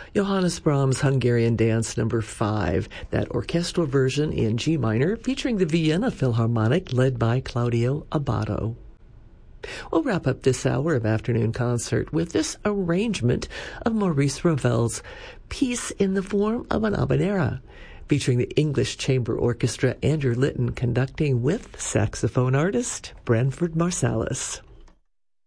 Johannes Brahms' Hungarian Dance Number 5, that orchestral version in G minor featuring the Vienna Philharmonic led by Claudio Abbado. We'll wrap up this hour of afternoon concert with this arrangement of Maurice Ravel's Peace in the Form of an Habanera, featuring the English Chamber Orchestra, Andrew Litton conducting with saxophone artist Branford Marsalis.